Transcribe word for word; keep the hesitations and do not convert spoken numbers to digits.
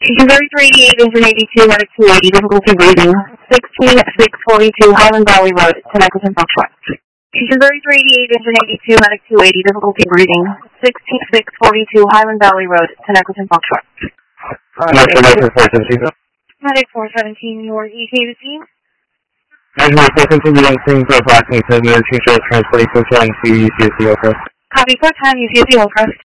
Patient thirty-three eighty-eight, engine eighty-two, medic two eighty, difficulty breathing. sixteen six forty-two, Highland Valley Road, Tenneckleton, Foxtrot. Patient thirty-three eighty-eight, engine eighty-two, medic two eighty, difficulty breathing. sixteen six forty-two, Highland Valley Road, Tenneckleton, Foxtrot. Medic four seventeen, your E K to scene. Engine four continue on scene for approximately ten minutes, ensure transportation to C U C S C, over. Copy, four time, U C S C, over.